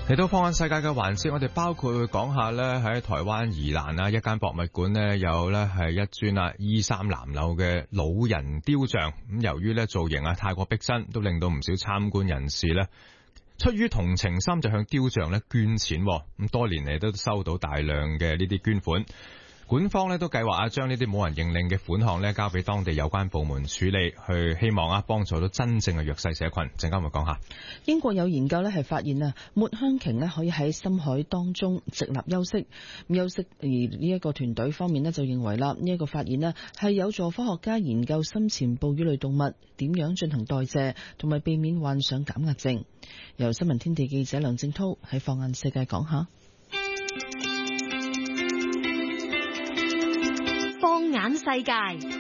嚟到放眼世界嘅環節，我哋包括會講下呢喺台灣宜蘭啊一間博物館呢有呢係一尊E3南樓嘅老人雕像，咁由於呢造型太過逼真，都令到唔少參觀人士呢出於同情心就向雕像呢捐錢，咁多年嚟都收到大量嘅呢啲捐款。館方都計劃將呢啲冇人認領嘅款項交俾當地有關部門處理，去希望幫助到真正嘅弱勢社群。陣間我講下， 英國有研究係發現抹香鯨可以喺深海當中直立休息。而呢一個團隊方面就認為啦，呢一個發現係有助科學家研究深潛哺乳類動物點樣進行代謝，同埋避免患上減壓症。由新聞天地記者梁正濤喺放眼世界講下。 放眼世界，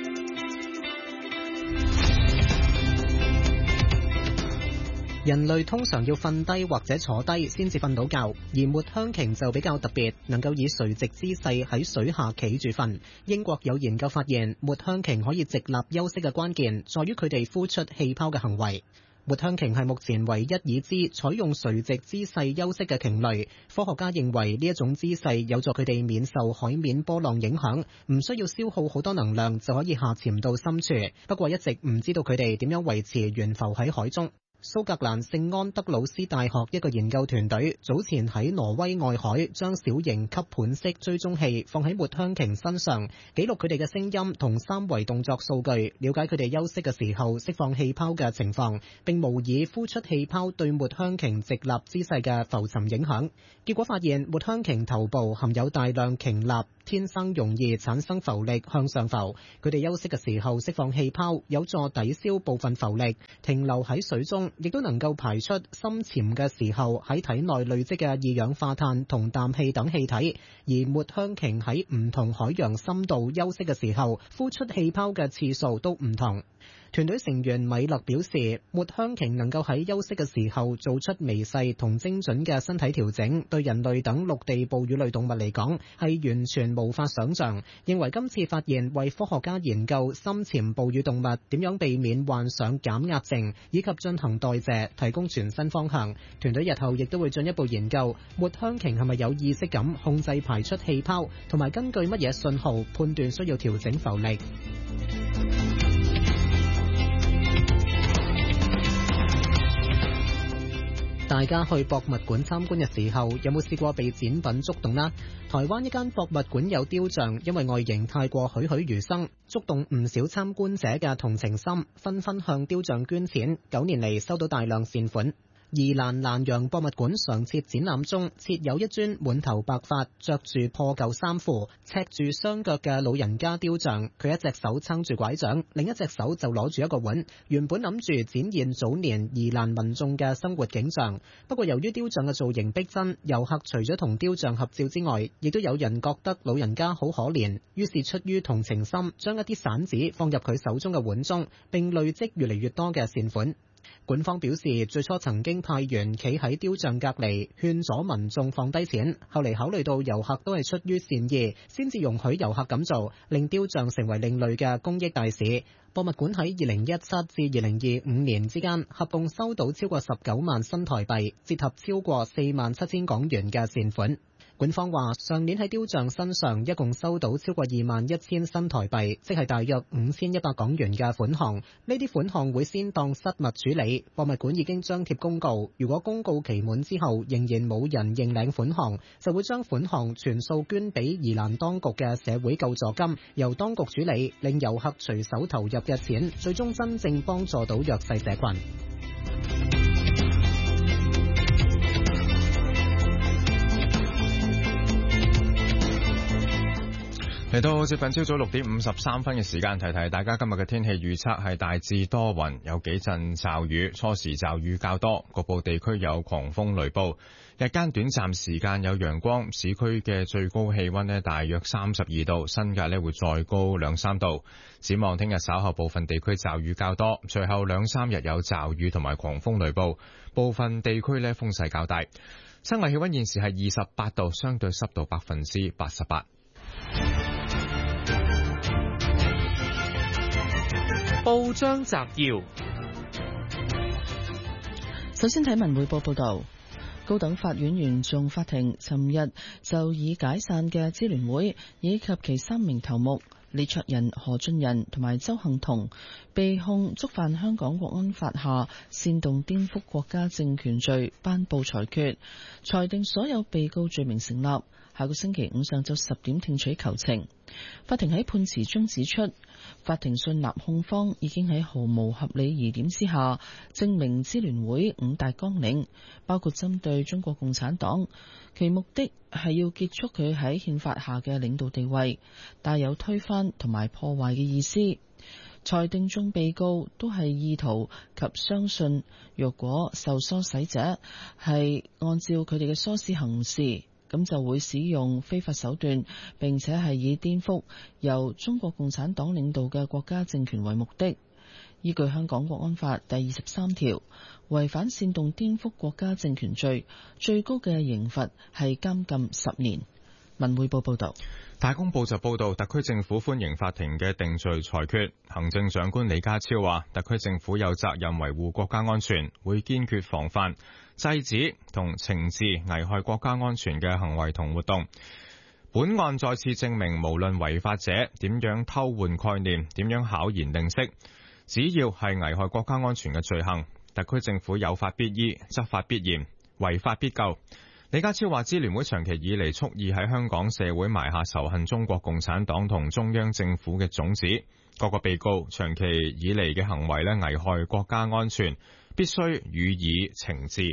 人類通常要瞓低或者坐低先至瞓到覺，而抹香鯨就比較特別，能夠以垂直姿勢喺水下企住瞓。英國有研究發現，抹香鯨可以直立休息嘅關鍵在於佢哋呼出氣泡嘅行為。抹香鯨係目前唯一已知採用垂直姿勢休息嘅鯨類，科學家認為呢一種姿勢有助佢哋免受海面波浪影響，唔需要消耗好多能量就可以下潛到深處。不過一直唔知道佢哋點樣維持懸浮喺海中。蘇格蘭聖安德魯斯大學一個研究團隊早前喺挪威外海將小型吸盤式追蹤器放喺抹香鯨身上，記錄佢哋嘅聲音同三維動作數據，了解佢哋休息嘅時候釋放氣泡嘅情況，並模擬呼出氣泡對抹香鯨直立姿勢嘅浮沉影響。結果發現抹香鯨頭部含有大量鯨蠟，天生容易產生浮力向上浮。佢哋休息嘅時候釋放氣泡，有助抵消部分浮力，停留喺水中，亦都能夠排出深潛嘅時候喺體內累積嘅二氧化碳同氮氣等氣體。而抹香鯨喺唔同海洋深度休息嘅時候，呼出氣泡嘅次數都唔同。團隊成員米勒表示，抹香鯨能夠喺休息嘅時候做出微細同精準嘅身體調整，對人類等陸地哺乳類動物嚟講係完全無法想像。認為今次發現為科學家研究深潛哺乳動物點樣避免患上減壓症以及進行代謝提供全新方向。團隊日後亦都會進一步研究抹香鯨係咪有意識咁控制排出氣泡，同埋根據乜嘢信號判斷需要調整浮力。大家去博物館參觀嘅時候，有冇試過被展品觸動呢？台灣一間博物館有雕像，因為外形太過栩栩如生，觸動唔少參觀者嘅同情心，紛紛向雕像捐錢。9年嚟收到大量善款。宜蘭蘭陽博物館常設展覽中設有一尊滿頭白髮、着住破舊衫褲、赤住雙腳嘅老人家雕像，佢一隻手撐住拐杖，另一隻手就攞住一個碗。原本諗住展現早年宜蘭民眾嘅生活景象，不過由於雕像嘅造型逼真，遊客除咗同雕像合照之外，亦都有人覺得老人家好可憐，於是出於同情心，將一啲散紙放入佢手中嘅碗中，並累積越嚟越多嘅善款。館方表示，最初曾經派員企喺雕像隔離勸阻民眾放低錢，後嚟考慮到遊客都係出於善意，先至容許遊客咁做，令雕像成為另類嘅公益大使。博物館喺2017至2025年之間，合共收到超過19萬新台幣，折合超過47000港元嘅善款。館方話，上年喺雕像身上一共收到超過21000新台幣，即係大約5100港元嘅款項。呢啲款項會先當失物處理。博物館已經張貼公告，如果公告期滿之後仍然冇人認領款項，就會將款項全數捐俾宜蘭當局嘅社會救助金，由當局處理，令遊客隨手投入嘅錢最終真正幫助到弱勢社群。 嚟到接近朝早6點53分嘅時間，提提大家今日嘅天氣預測係大致多雲，有幾陣驟雨，初時驟雨較多，局部地區有狂風雷暴。日間短暫時間有陽光，市區嘅最高氣溫呢大約32度，新界呢會再高2-3度。展望聽日稍後部分地區驟雨較多，隨後2-3日有驟雨同埋狂風雷暴，部分地區呢風勢較大。室外氣溫現時係28度，相對濕度88%。 報章摘要， 首先睇文匯報報道， 高等法院原訟法庭尋日就以解散嘅支聯會以及其3名頭目李卓人、何俊仁同埋鄒幸彤被控觸犯香港國安法下煽動顛覆國家政權罪，頒布裁決，裁定所有被告罪名成立。下個星期五上晝10點聽取求情。法庭喺判詞中指出，法庭信納控方已經喺毫無合理疑點之下證明支聯會5大綱領，包括針對中國共產黨，其目的係要結束佢喺憲法下嘅領導地位，帶有推翻同埋破壞嘅意思。裁定眾被告都係意圖及相信，若果受唆使者係按照佢哋嘅唆使行事，咁就會使用非法手段，並且係以顛覆由中國共產黨領導嘅國家政權為目的。依據香港國安法第23條，違反煽動顛覆國家政權罪，最高嘅刑罰係監禁10年。文匯報報道。 大公報就報道，特區政府歡迎法庭嘅定罪裁決。行政長官李家超話，特區政府有責任維護國家安全，會堅決防範、制止同懲治危害國家安全嘅行為同活動。本案再次證明，無論違法者點樣偷換概念，點樣巧言令色，只要係危害國家安全嘅罪行，特區政府有法必依，執法必嚴，違法必究。李家超話，支聯會長期以嚟蓄意喺香港社會埋下仇恨中國共產黨同中央政府嘅種子，各個被告長期以嚟嘅行為危害國家安全，必須予以懲治。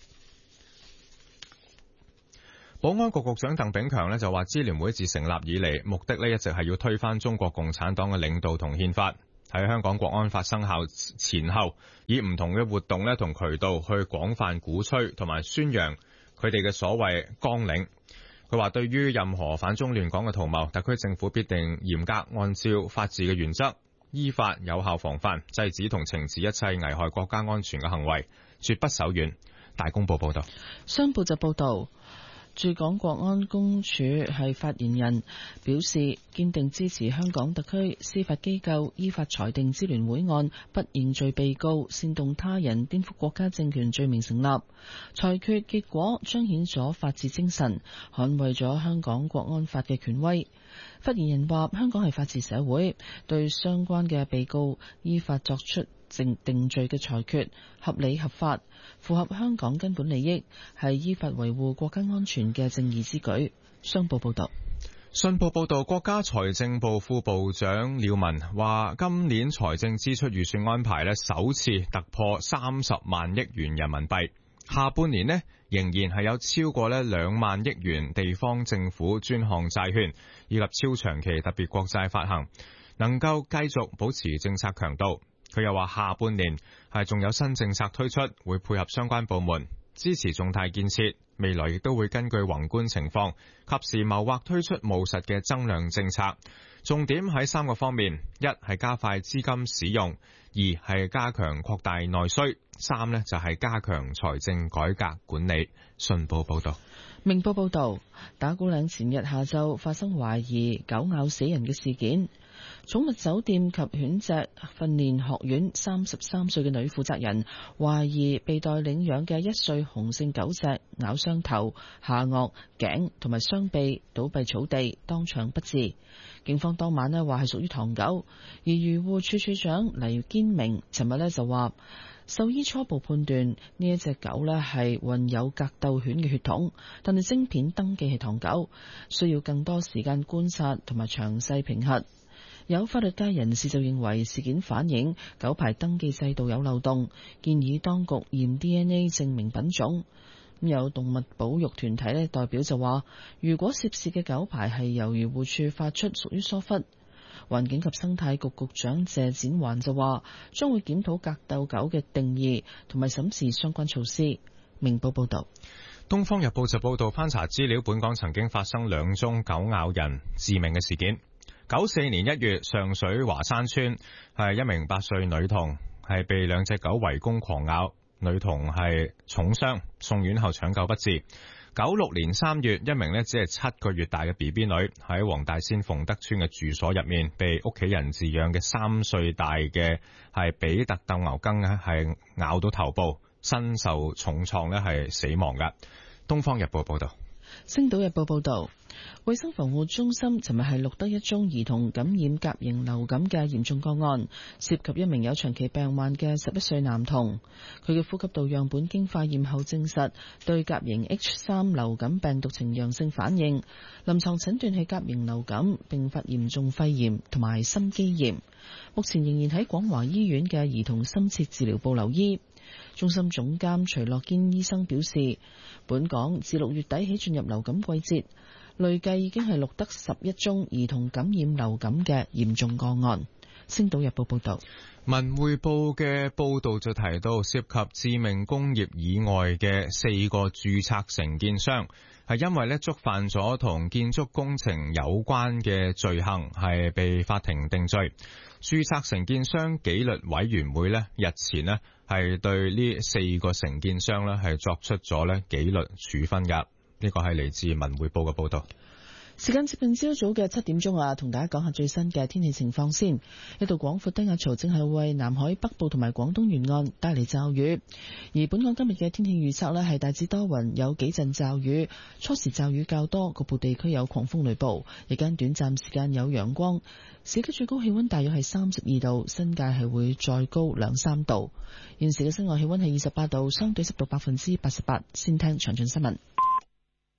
保安局局長鄧炳強就話，支聯會自成立以嚟，目的一直係要推翻中國共產黨嘅領導同憲法。喺香港國安法生效前後，以唔同嘅活動同渠道去廣泛鼓吹同埋宣揚佢哋嘅所謂綱領。佢話，對於任何反中亂港嘅圖謀，特區政府必定嚴格按照法治嘅原則，依法有效防範、制止同懲治一切危害國家安全嘅行為，絕不手軟。大公報報道。 商報就報道，駐港國安公署係發言人表示，堅定支持香港特區司法機構依法裁定支聯會案不認罪被告煽動他人顛覆國家政權罪名成立。裁決結果彰顯咗法治精神，捍衛咗香港國安法嘅權威。發言人話，香港係法治社會，對相關嘅被告依法作出定罪嘅裁決合理合法，符合香港根本利益，係依法維護國家安全嘅正義之舉。商報報道。 信報報道，國家財政部副部長廖文話，今年財政支出預算安排首次突破30萬億元人民幣，下半年仍然係有超過2萬億元地方政府專項債券以及超長期特別國債發行，能夠繼續保持政策強度。佢又話，下半年係仲有新政策推出，會配合相關部門支持重大建設，未來亦都會根據宏觀情況及時謀劃推出務實嘅增量政策。重點喺3個方面：一係加快資金使用，二係加強擴大內需，三就係加強財政改革管理。信報報道。 明報報道，打鼓嶺前日下晝發生懷疑狗咬死人嘅事件。寵物酒店及犬隻訓練學院33歲嘅女負責人懷疑被代領養嘅1歲雄性狗隻咬傷頭、下顎、頸同埋雙臂，倒斃草地，當場不治。警方當晚話係屬於唐狗，而漁護處處長黎堅明尋日就話，獸醫初步判斷呢一隻狗係混有格鬥犬嘅血統，但係晶片登記係唐狗，需要更多時間觀察同埋詳細評核。有法律界人士就認為事件反映狗牌登記制度有漏洞，建議當局驗 DNA 證明品種。有動物保育團體代表就話，如果涉事嘅狗牌係由漁護署發出，屬於疏忽。環境及生態局局長謝展寰就話，將會檢討格鬥狗嘅定義同埋審視相關措施。明報報道。 東方日報就報道，翻查資料，本港曾經發生2宗狗咬人致命嘅事件。94年1月，上水華山村係一名8歲女童係被2隻狗圍攻狂咬，女童係重傷，送院後搶救不治。96年3月，一名只係7個月大嘅 BB 女喺黃大仙鳳德村嘅住所入面，被屋企人飼養嘅3歲大嘅係比特鬥牛更係咬到頭部， 身受重創呢係死亡㗎。東方日報報道。 星島日報報道，衛生防護中心尋日係錄得一宗兒童感染甲型流感嘅嚴重個案，涉及一名有長期病患嘅11歲男童。佢嘅呼吸道樣本經化驗後證實對甲型 H3 流感病毒呈陽性反應，臨床診斷係甲型流感，並發嚴重肺炎同埋心肌炎。目前仍然喺廣華醫院嘅兒童深切治療部留醫。中心總監徐樂堅醫生表示，本港自6月底起進入流感季節，累計已經係錄得11宗兒童感染流感嘅嚴重個案。星島日報報道。 文匯報嘅報道就提到，涉及致命工業以外嘅4個註冊承建商，係因為觸犯咗同建築工程有關嘅罪行，係被法庭定罪。註冊承建商紀律委員會日前係對呢4個承建商係作出咗紀律處分㗎。呢個係嚟自文匯報嘅報道。 時間接近朝早嘅7點鐘同大家講下最新嘅天氣情況先。一道廣闊低壓槽正係為南海北部同埋廣東沿岸帶嚟驟雨，而本港今日嘅天氣預測係大致多雲，有幾陣驟雨，初時驟雨較多，局部地區有狂風雷暴，日間短暫時間有陽光。市區最高氣溫大約係32度，新界係會再高2-3度。現時嘅室外氣溫係28度，相對濕度88%。先聽詳盡新聞。